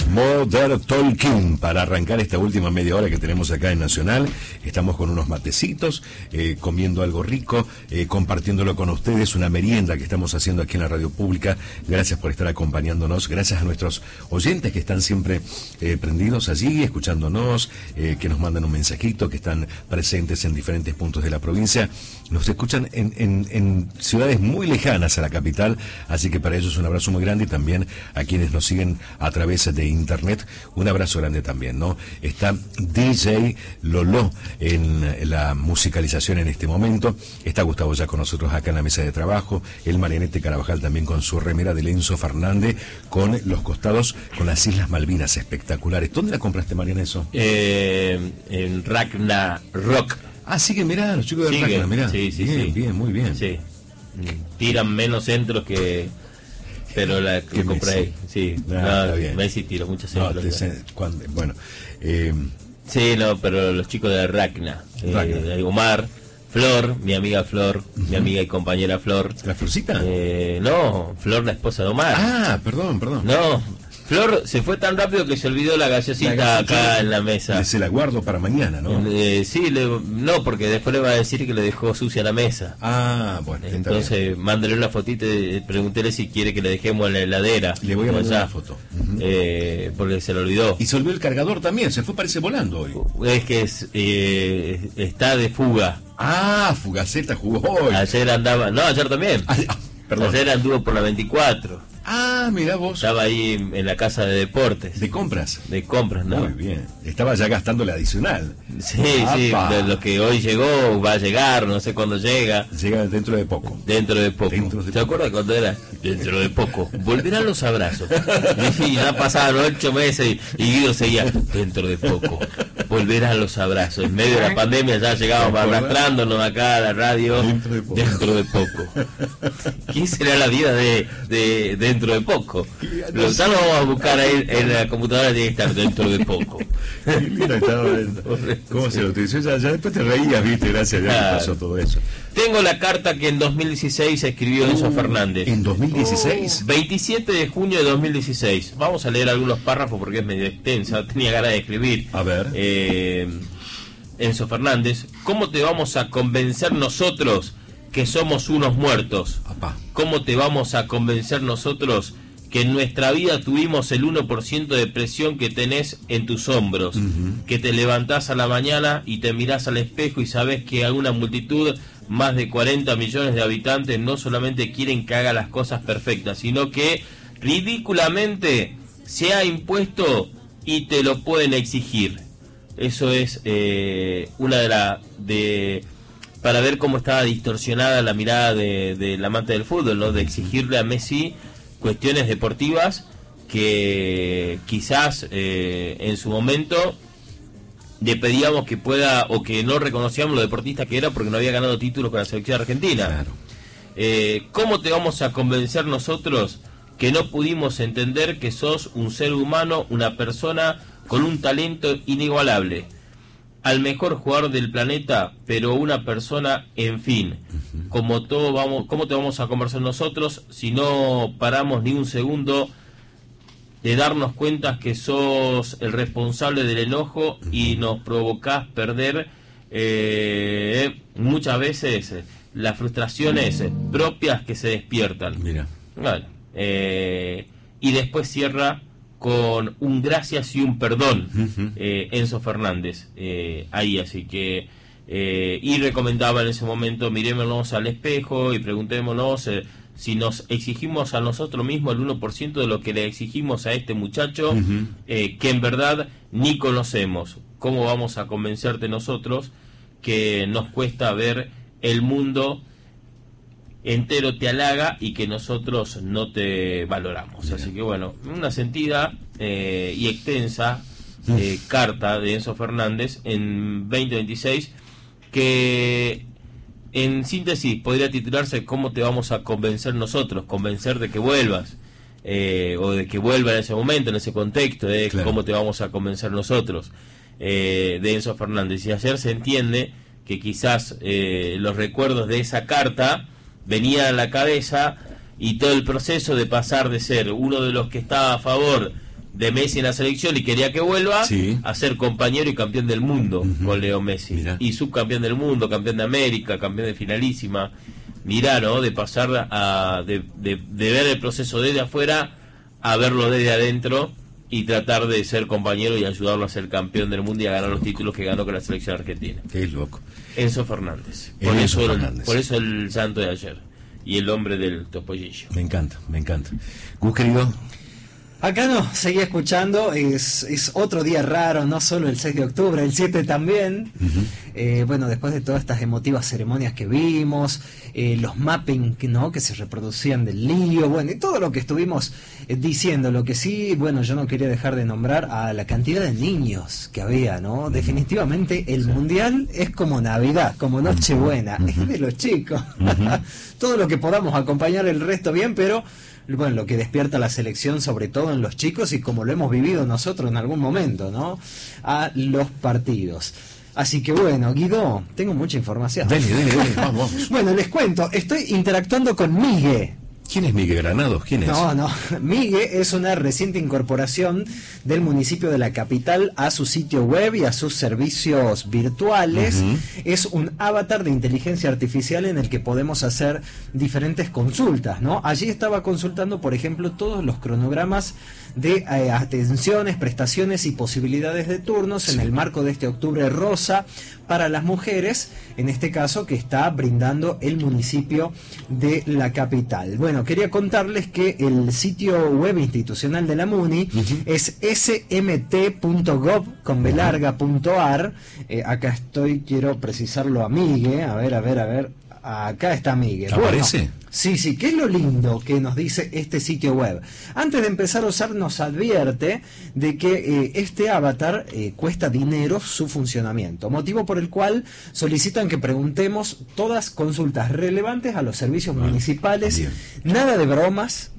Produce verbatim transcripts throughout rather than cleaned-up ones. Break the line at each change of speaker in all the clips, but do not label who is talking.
Modern Talking para arrancar esta última media hora que tenemos acá en Nacional. Estamos con unos matecitos, eh, comiendo algo rico, eh, compartiéndolo con ustedes, una merienda que estamos haciendo aquí en la radio pública. Gracias por estar acompañándonos, gracias a nuestros oyentes que están siempre eh, prendidos allí, escuchándonos, eh, que nos mandan un mensajito, que están presentes en diferentes puntos de la provincia. Nos escuchan en, en, en ciudades muy lejanas a la capital, así que para ellos un abrazo muy grande, y también a quienes nos siguen a través de internet, un abrazo grande también, ¿no? Está D J Lolo en la musicalización en este momento, está Gustavo ya con nosotros acá en la mesa de trabajo, el Marianete Carabajal también con su remera de Enzo Fernández, con los costados, con las Islas Malvinas espectaculares. ¿Dónde la compraste, Mariana, eso?
Eh, en Ragnarok.
Ah, sigue, mirá, los chicos de
Sigue,
Ragnar, mirá.
sí, sí,
bien,
sí.
bien, muy bien.
Sí. Tiran menos centros que... Pero la que compré ahí, sí.
Ah,
no,
está bien.
Messi tiró muchos
No,
centros.
te, cuando, bueno, eh,
sí, no, pero los chicos de Ragna, eh, Omar, Flor, mi amiga Flor, uh-huh. mi amiga y compañera Flor.
¿La Florcita?
Eh, no, Flor, la esposa de Omar.
Ah, perdón, perdón.
No, Flor se fue tan rápido que se olvidó la gaseosita la acá en la mesa.
Se la guardo para mañana, ¿no?
Eh, sí, le, no, porque después le va a decir que le dejó sucia la mesa.
Ah, bueno.
Entonces, mándale una fotita y pregúntele si quiere que le dejemos en la heladera.
Le voy a mandar una foto.
Uh-huh. eh, porque se le olvidó.
Y se olvidó el cargador también, se fue, parece, volando hoy.
Es que es, eh, está de fuga.
Ah, Fugaceta jugó hoy.
Ayer andaba, no, ayer también.
Ah, perdón.
Ayer anduvo por la veinticuatro.
Ah, mirá vos.
Estaba ahí en la casa de deportes.
¿De compras?
De compras, ¿no?
Muy bien. Estaba ya gastando la adicional.
Sí, ¡apa! Sí, de lo que hoy llegó, va a llegar, no sé cuándo llega.
Llega dentro de poco.
Dentro de poco.
Dentro de
¿Se acuerda cuando era? Dentro de poco. Volverán los abrazos. Y ya pasaron ocho meses y, y Guido seguía, dentro de poco. Volverán los abrazos. En medio de la pandemia ya llegábamos arrastrándonos acá a la radio.
Dentro de poco.
Dentro de poco. ¿Qué será la vida de, de, de dentro de poco? Lo, ya lo vamos a buscar ahí en la computadora, tiene que estar dentro de poco.
Qué lindo estaba. ¿Cómo se lo utilizó? Ya, ya después te reías, viste, gracias a Dios
claro.
que pasó todo eso.
Tengo la carta que en dos mil dieciséis escribió uh, Enzo Fernández.
¿En dos mil dieciséis?
Uh, veintisiete de junio de dos mil dieciséis. Vamos a leer algunos párrafos porque es medio extensa, tenía ganas de escribir.
A ver.
Eh, Enzo Fernández, ¿cómo te vamos a convencer nosotros que somos unos muertos?
Apá.
¿Cómo te vamos a convencer nosotros que en nuestra vida tuvimos el uno por ciento de presión que tenés en tus hombros? Uh-huh. Que te levantás a la mañana y te mirás al espejo y sabés que hay una multitud, más de cuarenta millones de habitantes, no solamente quieren que haga las cosas perfectas, sino que ridículamente se ha impuesto y te lo pueden exigir. Eso es eh, una de las... de para ver cómo estaba distorsionada la mirada de, del amante del fútbol, ¿no? De exigirle a Messi cuestiones deportivas que quizás eh, en su momento le pedíamos que pueda, o que no reconocíamos lo deportista que era porque no había ganado títulos con la selección argentina.
Claro.
Eh, ¿Cómo te vamos a convencer nosotros que no pudimos entender que sos un ser humano, una persona con un talento inigualable? Al mejor jugador del planeta, pero una persona, en fin. Uh-huh. Como todo vamos, ¿cómo te vamos a conversar nosotros si no paramos ni un segundo de darnos cuenta que sos el responsable del enojo uh-huh. y nos provocás perder eh, muchas veces las frustraciones uh-huh. propias que se despiertan?
Mira.
Bueno, eh, y después cierra con un gracias y un perdón, uh-huh. eh, Enzo Fernández, eh, ahí, así que, eh, y recomendaba en ese momento, mirémonos al espejo y preguntémonos eh, si nos exigimos a nosotros mismos el uno por ciento de lo que le exigimos a este muchacho, uh-huh. eh, que en verdad ni conocemos. ¿Cómo vamos a convencerte nosotros que nos cuesta ver el mundo entero te halaga y que nosotros no te valoramos? Bien. Así que bueno, una sentida eh, y extensa eh, carta de Enzo Fernández en veinte veintiséis que en síntesis podría titularse ¿Cómo te vamos a convencer nosotros? Convencer de que vuelvas eh, o de que vuelva en ese momento, en ese contexto, eh, claro. ¿Cómo te vamos a convencer nosotros? Eh, de Enzo Fernández. Y ayer se entiende que quizás eh, los recuerdos de esa carta venía a la cabeza y todo el proceso de pasar de ser uno de los que estaba a favor de Messi en la selección y quería que vuelva
sí.
a ser compañero y campeón del mundo uh-huh. con Leo Messi. Mirá. Y subcampeón del mundo, campeón de América, campeón de finalísima. Mirá, ¿no? De pasar a de, de, de ver el proceso desde afuera a verlo desde adentro y tratar de ser compañero y ayudarlo a ser campeón del mundo y a ganar los títulos que ganó con la selección argentina.
Qué loco.
Enzo Fernández. Por,
Enzo
eso,
Fernández.
El, por eso el santo de ayer. Y el hombre del topollillo.
Me encanta, me encanta. Gus, querido.
Acá no, seguí escuchando, es, es otro día raro, no solo el seis de octubre, el siete también. Uh-huh. Eh, bueno, después de todas estas emotivas ceremonias que vimos, eh, los mapping, ¿no?, que se reproducían del lío, bueno, y todo lo que estuvimos eh, diciendo. Lo que sí, bueno, yo no quería dejar de nombrar a la cantidad de niños que había, ¿no? Uh-huh. Definitivamente el sí. Mundial es como Navidad, como Nochebuena, uh-huh. es de los chicos. Uh-huh. Todo lo que podamos acompañar el resto bien, pero... bueno, lo que despierta la selección, sobre todo en los chicos, y como lo hemos vivido nosotros en algún momento, ¿no?, a los partidos. Así que bueno, Guido, tengo mucha información.
Dale, dale, dale, vamos, vamos.
Bueno, les cuento, estoy interactuando con Migue.
¿Quién es Migue Granados? ¿Quién es?
No, no, Migue es una reciente incorporación del municipio de la capital a su sitio web y a sus servicios virtuales. Uh-huh. Es un avatar de inteligencia artificial en el que podemos hacer diferentes consultas, ¿no? Allí estaba consultando, por ejemplo, todos los cronogramas de eh, atenciones, prestaciones y posibilidades de turnos sí. en el marco de este octubre rosa para las mujeres, en este caso que está brindando el municipio de la capital. Bueno, quería contarles que el sitio web institucional de la MUNI uh-huh. es ese eme te punto gov con be larga punto ar. Eh, acá estoy, quiero precisarlo a Migue, a ver, a ver, a ver. Acá está Miguel.
¿Aparece?
Bueno, sí, sí, ¿qué es lo lindo que nos dice este sitio web? Antes de empezar a usar, nos advierte de que eh, este avatar eh, cuesta dinero su funcionamiento, motivo por el cual solicitan que preguntemos todas consultas relevantes a los servicios ah, municipales, bien. Nada de bromas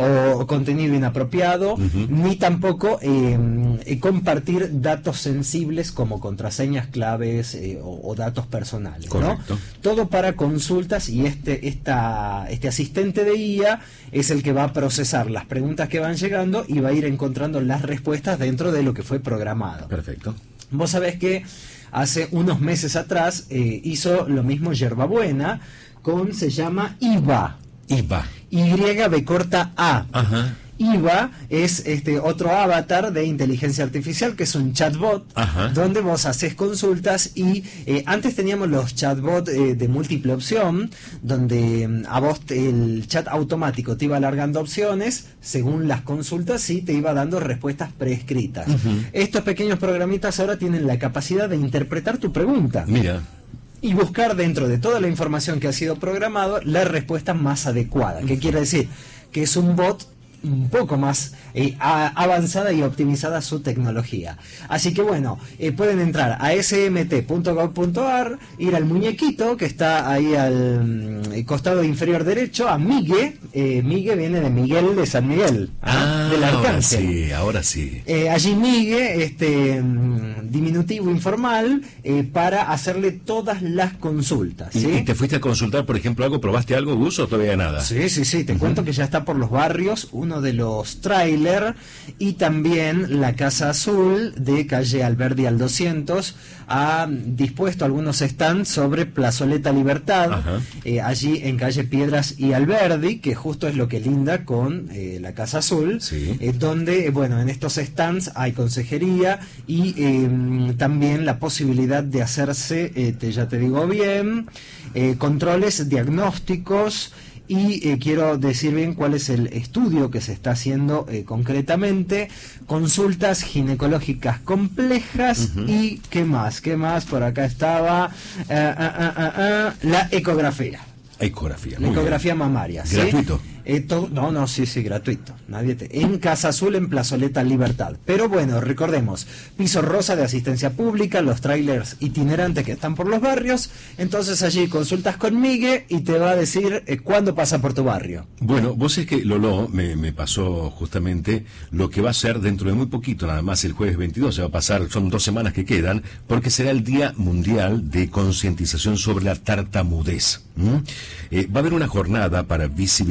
o contenido inapropiado, uh-huh. ni tampoco eh, eh, compartir datos sensibles como contraseñas, claves eh, o, o datos personales, ¿no? Todo para consultas, y este esta este asistente de I A es el que va a procesar las preguntas que van llegando y va a ir encontrando las respuestas dentro de lo que fue programado.
Perfecto.
Vos sabés que hace unos meses atrás eh, hizo lo mismo Yerbabuena con, se llama I V A.
I V A.
Y B corta A.
Ajá.
I V A es este otro avatar de inteligencia artificial que es un chatbot. Ajá. Donde vos haces consultas y eh, antes teníamos los chatbots eh, de múltiple opción, donde a vos te, el chat automático te iba alargando opciones según las consultas y te iba dando respuestas preescritas. Uh-huh. Estos pequeños programitas ahora tienen la capacidad de interpretar tu pregunta.
Mira.
Y buscar dentro de toda la información que ha sido programado la respuesta más adecuada. ¿Qué quiere decir? Que es un bot un poco más eh, a, avanzada y optimizada su tecnología. Así que bueno, eh, pueden entrar a ese eme te punto gov punto ar, ir al muñequito que está ahí al mm, costado inferior derecho, a Migue. eh, Migue viene de Miguel de San Miguel,
ah,
del Arcángel.
Ahora sí, ahora sí.
Eh, allí Migue, este mm, diminutivo informal, eh, para hacerle todas las consultas, ¿sí?
¿Y, y te fuiste a consultar, por ejemplo, algo? ¿Probaste algo, Gus, o todavía nada?
Sí, sí, sí, te uh-huh. cuento que ya está por los barrios uno de los tráiler, y también la Casa Azul de calle Alberdi al doscientos ha dispuesto algunos stands sobre Plazoleta Libertad, eh, allí en calle Piedras y Alberdi, que justo es lo que linda con eh, la Casa Azul, sí. eh, donde, bueno, en estos stands hay consejería y eh, también la posibilidad de hacerse, eh, te, ya te digo bien, eh, controles diagnósticos. Y eh, quiero decir bien cuál es el estudio que se está haciendo eh, concretamente, consultas ginecológicas complejas. Uh-huh. Y ¿qué más? ¿Qué más? Por acá estaba uh, uh, uh, uh, uh, la ecografía.
Ecografía.
La ecografía bien. Mamaria. ¿Sí?
¿Gratuito?
Eh, to- no, no, sí, sí, gratuito. Nadie te... En Casa Azul, en Plazoleta Libertad. Pero bueno, recordemos, piso rosa de asistencia pública, los trailers itinerantes que están por los barrios. Entonces allí consultas con Migue y te va a decir eh, cuándo pasa por tu barrio.
Bueno, vos es que Lolo me, me pasó justamente lo que va a ser dentro de muy poquito, nada más el jueves veintidós, se va a pasar, son dos semanas que quedan, porque será el Día Mundial de Concientización sobre la Tartamudez. ¿Mm? Eh, va a haber una jornada para visibilizar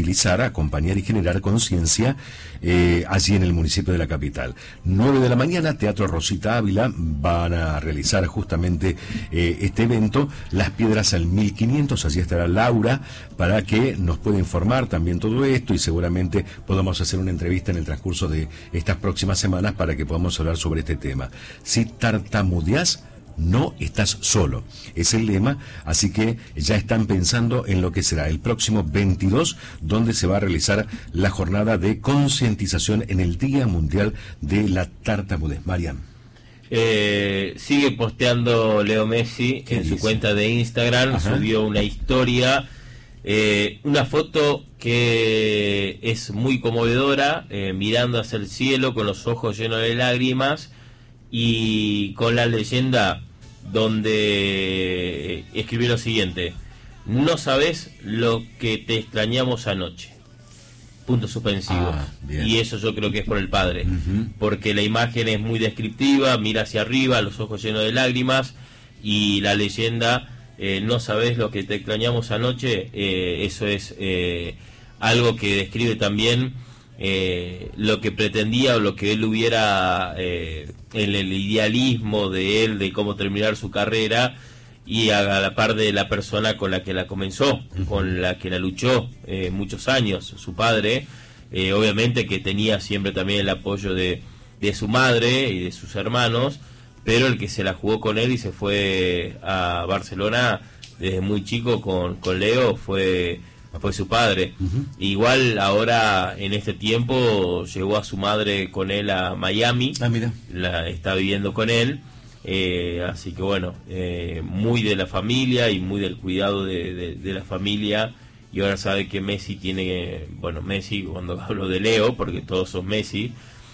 para acompañar y generar conciencia eh, allí en el municipio de la capital. nueve de la mañana, Teatro Rosita Ávila, van a realizar justamente eh, este evento, Las Piedras al mil quinientos, allí estará Laura para que nos pueda informar también todo esto y seguramente podamos hacer una entrevista en el transcurso de estas próximas semanas para que podamos hablar sobre este tema. Si tartamudeás, no estás solo, es el lema, así que ya están pensando en lo que será el próximo veintidós, donde se va a realizar la jornada de concientización en el Día Mundial de la Tartamudez. Marian.
Eh, sigue posteando Leo Messi en
dice?
su cuenta de Instagram. Ajá. Subió una historia, eh, una foto que es muy conmovedora, eh, mirando hacia el cielo con los ojos llenos de lágrimas y con la leyenda donde escribió lo siguiente: no sabes lo que te extrañamos anoche, punto suspensivo. Ah, y eso yo creo que es por el padre, uh-huh. porque la imagen es muy descriptiva, mira hacia arriba, los ojos llenos de lágrimas, y la leyenda, eh, no sabes lo que te extrañamos anoche, eh, eso es eh, algo que describe también Eh, lo que pretendía o lo que él hubiera, eh, el, el idealismo de él de cómo terminar su carrera, y a, a la par de la persona con la que la comenzó, uh-huh. con la que la luchó eh, muchos años, su padre, eh, obviamente que tenía siempre también el apoyo de, de su madre y de sus hermanos, pero el que se la jugó con él y se fue a Barcelona desde muy chico con, con Leo fue fue su padre. Uh-huh. Igual ahora en este tiempo llevó a su madre con él a Miami.
Ah, mira.
La está viviendo con él, eh, así que bueno, eh, muy de la familia y muy del cuidado de, de, de la familia. Y ahora sabe que Messi tiene, bueno, Messi, cuando hablo de Leo, porque todos son Messi,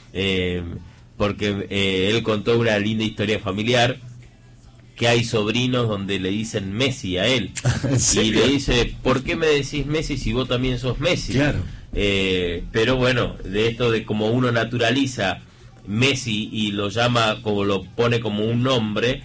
eh, porque eh, él contó una linda historia familiar, que hay sobrinos donde le dicen Messi a él. Y le dice, ¿por qué me decís Messi si vos también sos Messi?
Claro.
Eh, pero bueno, de esto de como uno naturaliza Messi y lo llama, como lo pone como un nombre,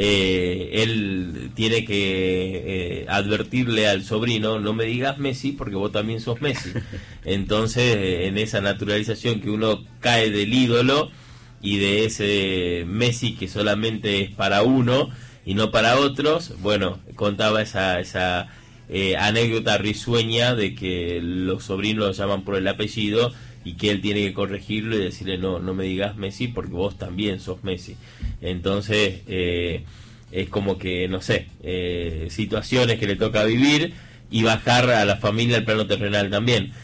eh, él tiene que eh, advertirle al sobrino, no me digas Messi porque vos también sos Messi. Entonces, eh, en esa naturalización que uno cae del ídolo y de ese Messi que solamente es para uno y no para otros, bueno, contaba esa esa eh, anécdota risueña de que los sobrinos lo llaman por el apellido y que él tiene que corregirlo y decirle, no, no me digas Messi porque vos también sos Messi. Entonces, eh, es como que, no sé, eh, situaciones que le toca vivir y bajar a la familia al plano terrenal también.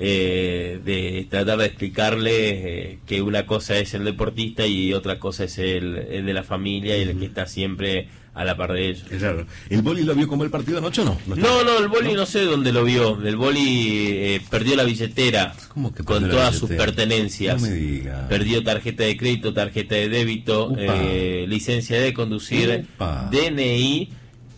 Eh, de tratar de explicarle eh, que una cosa es el deportista y otra cosa es el, el de la familia y el que está siempre a la par de ellos.
Claro. ¿El boli lo vio como el partido anoche o no?
No, no, no, el boli no, no sé dónde lo vio. El boli eh, perdió la billetera con todas sus pertenencias.
No me diga.
Perdió tarjeta de crédito, tarjeta de débito, eh, licencia de conducir,
Upa.
D N I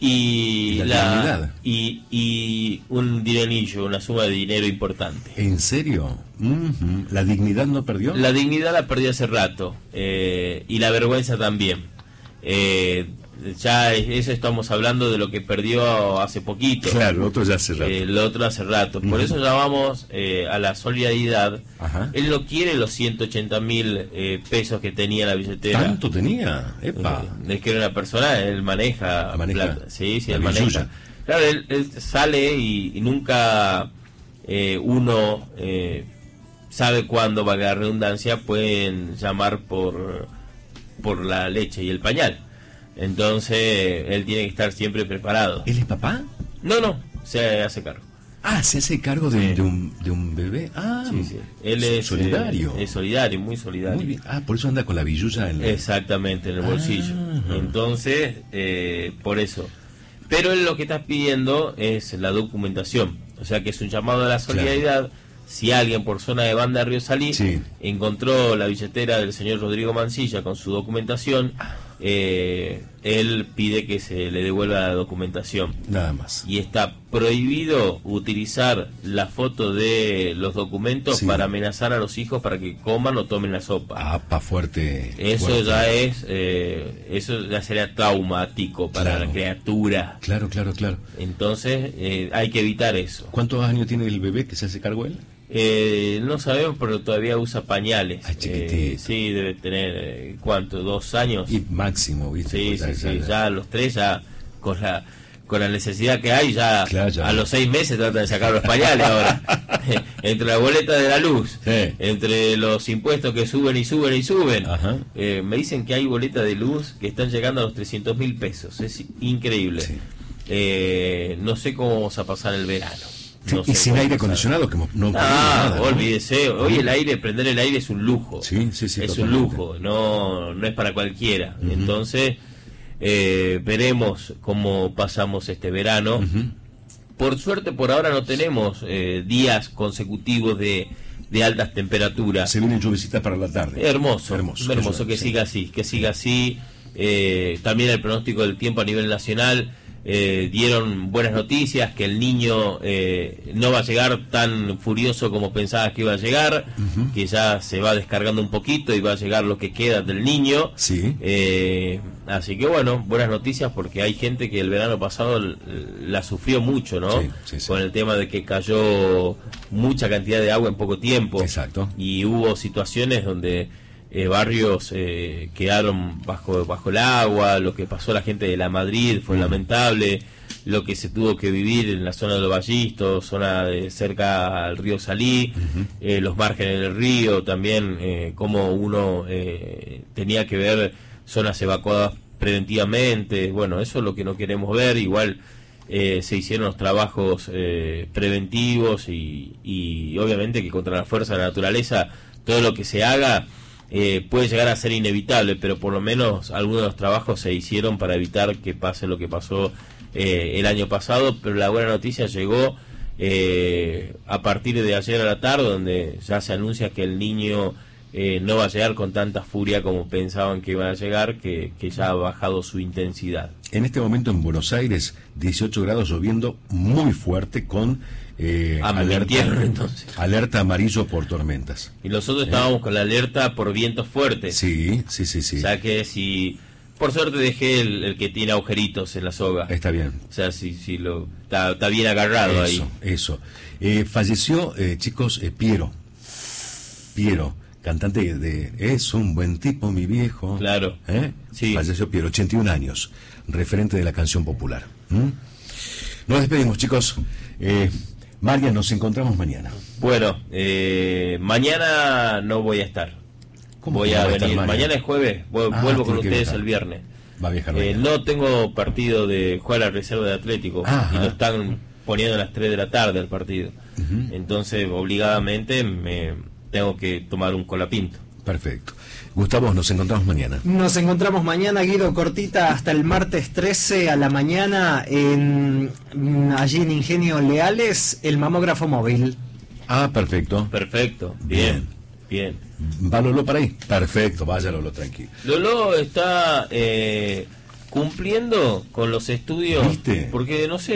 y,
¿Y la
la y, y un dinerillo, una suma de dinero importante.
¿En serio? Uh-huh. ¿La dignidad no perdió?
La dignidad la perdió hace rato, eh, y la vergüenza también. Eh, ya eso estamos hablando de lo que perdió hace poquito.
Claro, lo otro ya hace rato.
Eh, lo otro hace rato. Por uh-huh. eso llamamos eh, a la solidaridad. Ajá. Él no quiere los ciento ochenta mil eh, pesos que tenía la billetera.
¿Tanto tenía? Epa.
Eh, es que era una persona, él maneja,
maneja
plata. Sí, sí,
él
maneja. Claro, él, él sale y, y nunca eh, uno eh, sabe cuándo, valga la redundancia, pueden llamar por, por la leche y el pañal. Entonces, él tiene que estar siempre preparado.
¿Él es papá?
No, no, se hace cargo.
Ah, se hace cargo de, sí. de, un, de un bebé. Ah,
sí, sí. Él es
solidario.
Eh, es solidario, muy solidario.
Muy bien. Ah, por eso anda con la billulla en el...
Exactamente, en el bolsillo. Ah, Entonces, eh, por eso. Pero él lo que está pidiendo es la documentación. O sea, que es un llamado a la solidaridad. Claro. Si alguien por zona de Banda Río Salí sí. encontró la billetera del señor Rodrigo Mancilla con su documentación eh, él pide que se le devuelva la documentación.
Nada más.
Y está prohibido utilizar la foto de los documentos, sí, para amenazar a los hijos para que coman o tomen la sopa.
Ah, pa fuerte.
Eso
fuerte.
ya es, eh, eso ya sería traumático para
Claro.
la criatura.
Claro, claro, claro.
Entonces eh, hay que evitar eso.
¿Cuántos años tiene el bebé que se hace cargo él?
Eh, no sabemos, pero todavía usa pañales.
Ah, chiquitito.
Eh, sí, debe tener, eh, ¿cuánto? ¿Dos años?
Y máximo, ¿viste?
Sí,
Pues
sí,
ya-
sí,
ya-
ya a los tres, ya con la con la necesidad que hay, ya,
Claro, ya.
a los seis meses tratan de sacar los pañales ahora. Entre la boleta de la luz,
Sí.
entre los impuestos que suben y suben y suben.
Ajá.
Eh, me dicen que hay boletas de luz que están llegando a los trescientos mil pesos. Es increíble.
Sí.
Eh, no sé cómo vamos a pasar el verano. No
y
sé
sin
cómo
aire
pasar.
acondicionado, que no, no
Ah,
nada, ¿no?
olvídese. Hoy el aire, prender el aire es un lujo.
Sí, sí, sí,
es
totalmente.
un lujo, no, no es para cualquiera.
Ujú.
Entonces, eh, veremos cómo pasamos este verano.
Ujú.
Por suerte, por ahora no tenemos eh, días consecutivos de, de altas temperaturas.
Se vienen lluviecitas para la tarde.
Hermoso,
Hermoso,
hermoso,
eso,
que
sí.
siga así, que siga así. Eh, también el pronóstico del tiempo a nivel nacional, eh, dieron buenas noticias, que el niño eh, no va a llegar tan furioso como pensaba que iba a llegar,
Ujú.
que ya se va descargando un poquito y va a llegar lo que queda del niño.
Sí.
Eh, así que bueno, buenas noticias, porque hay gente que el verano pasado l- la sufrió mucho, ¿no?
Sí, sí, sí.
Con el tema de que cayó mucha cantidad de agua en poco tiempo.
Exacto.
Y hubo situaciones donde eh, barrios eh, quedaron bajo bajo el agua. Lo que pasó a la gente de la Madrid fue
Mm.
lamentable. Lo que se tuvo que vivir en la zona de los Vallistos, zona de cerca al río Salí,
Ujú.
eh, los márgenes del río, también eh, cómo uno eh, tenía que ver zonas evacuadas preventivamente. Bueno, eso es lo que no queremos ver. Igual eh, se hicieron los trabajos eh, preventivos y, y obviamente que contra la fuerza de la naturaleza todo lo que se haga eh, puede llegar a ser inevitable, pero por lo menos algunos de los trabajos se hicieron para evitar que pase lo que pasó eh, el año pasado. Pero la buena noticia llegó eh, a partir de ayer a la tarde, donde ya se anuncia que el niño eh, no va a llegar con tanta furia como pensaban que iba a llegar, que, que ya ha bajado su intensidad.
En este momento en Buenos Aires, dieciocho grados, lloviendo muy fuerte con eh,
Ah, me
alerta,
mintieron, entonces.
alerta amarillo por tormentas.
Y nosotros estábamos con la alerta por vientos fuertes.
Sí, sí, sí, sí.
O sea que si... Por suerte dejé el, el que tiene agujeritos en la soga.
Está bien.
O sea, si, si lo está, está bien agarrado ahí.
Eso, eso. Eh, falleció, eh, chicos, eh, Piero. Piero, cantante de Es un buen tipo, mi viejo.
Claro.
¿Eh?
Sí.
Falleció Piero, ochenta y un años, referente de la canción popular. ¿Mm? Nos despedimos, chicos. Eh, María, nos encontramos mañana.
Bueno, eh, mañana no voy a estar.
¿Cómo
Voy
que
a
no va a estar
venir.
mañana?
Mañana es jueves. Vu-
Ah,
vuelvo
tiene
con
que
ustedes
viajar.
el viernes.
Va a viajar
Eh,
mañana.
no tengo partido de jugar a la reserva de Atlético.
Ajá.
Y lo están poniendo a las tres de la tarde el partido.
Ujú.
Entonces, obligadamente, me tengo que tomar un colapinto.
Perfecto. Gustavo, nos encontramos mañana.
Nos encontramos mañana, Guido Cortita, hasta el martes trece a la mañana, en mm, allí en Ingenio Leales, el mamógrafo móvil.
Ah, perfecto.
Perfecto. Bien. Bien.
¿Va Lolo para ahí? Perfecto, vaya Lolo, tranquilo.
Lolo está eh, cumpliendo con los estudios.
¿Viste?
Porque, no sé,